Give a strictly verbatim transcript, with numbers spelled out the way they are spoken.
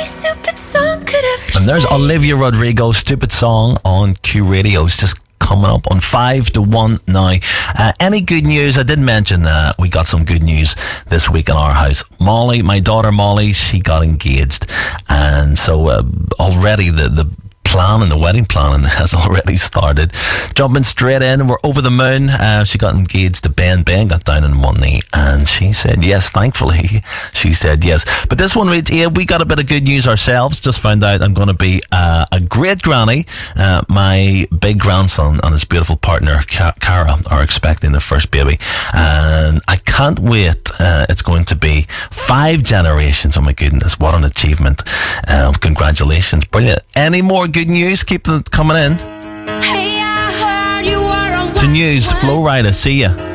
stupid song could ever And there's say. Olivia Rodrigo, Stupid Song on Q Radio. It's just coming up on five to one now. Uh, any good news? I did mention uh, we got some good news this week in our house. Molly, my daughter Molly, she got engaged. And so uh, already the, the planning, the wedding planning has already started. Jumping straight in, we're over the moon. Uh, she got engaged to Ben. Ben got down on one knee and she said yes, thankfully. She said yes. But this one reads, yeah, we got a bit of good news ourselves. Just found out I'm going to be uh, a great granny. Uh, my big grandson and his beautiful partner, Ka- Cara, are expecting their first baby. And I can't wait. Uh, it's going to be five generations. Oh my goodness, what an achievement. Um, congratulations. Brilliant. Any more good news? Keep them coming in. Hey, I heard you were a To news, Flo Rida, see ya.